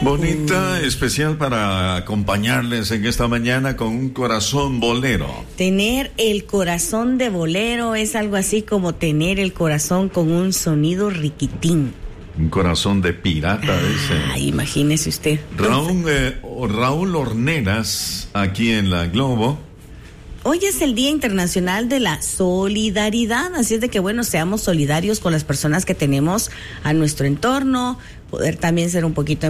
Bonita, especial para acompañarles en esta mañana con un corazón bolero. Tener el corazón de bolero es algo así como tener el corazón con un sonido riquitín. Un corazón de pirata, dice. Imagínese usted. Raúl Horneras, aquí en la Globo. Hoy es el Día Internacional de la Solidaridad, así es de que bueno, seamos solidarios con las personas que tenemos a nuestro entorno, poder también ser un poquito